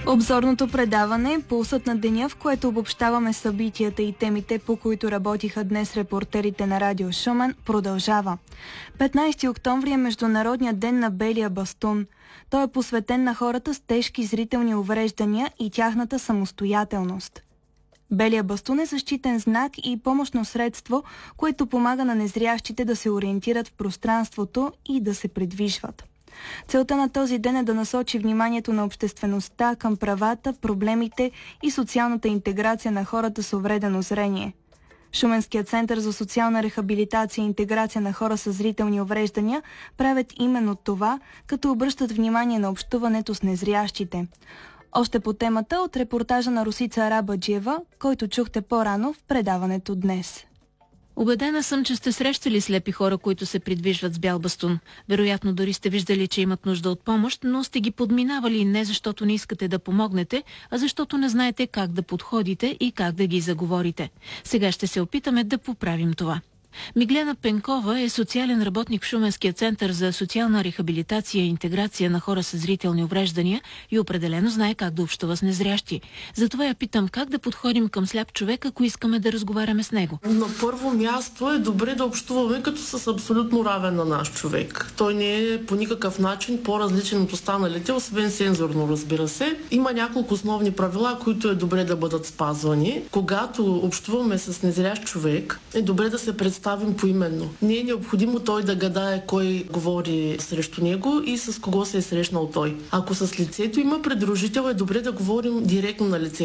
Обзорното предаване "Пулсът на деня", в което обобщаваме събитията и темите, по които работиха днес репортерите на Радио Шумен, продължава. 15 октомври е Международният ден на белия бастун. Той е посветен на хората с тежки зрителни увреждания и тяхната самостоятелност. Белия бастун е защитен знак и помощно средство, което помага на незрящите да се ориентират в пространството и да се придвижват. Целта на този ден е да насочи вниманието на обществеността към правата, проблемите и социалната интеграция на хората с увредено зрение. Шуменският център за социална рехабилитация и интеграция на хора с зрителни увреждания правят именно това, като обръщат внимание на общуването с незрящите. Още по темата от репортажа на Росица Арабаджиева, който чухте по-рано в предаването днес. Убедена съм, че сте срещали слепи хора, които се придвижват с бял бастун. Вероятно дори сте виждали, че имат нужда от помощ, но сте ги подминавали не защото не искате да помогнете, а защото не знаете как да подходите и как да ги заговорите. Сега ще се опитаме да поправим това. Миглена Пенкова е социален работник в Шуменския център за социална рехабилитация и интеграция на хора с зрителни увреждания и определено знае как да общува с незрящи. Затова я питам как да подходим към сляп човек, ако искаме да разговаряме с него. На първо място е добре да общуваме като с абсолютно равен на наш човек. Той не е по никакъв начин по-различен от останалите, освен сензорно, разбира се. Има няколко основни правила, които е добре да бъдат спазвани. Когато общуваме с незрящ човек, е добре да се представим поименно. Не е необходимо той да гадае кой говори срещу него и с кого се е срещнал той. Ако с лицето има придружител, е добре да говорим директно на лице.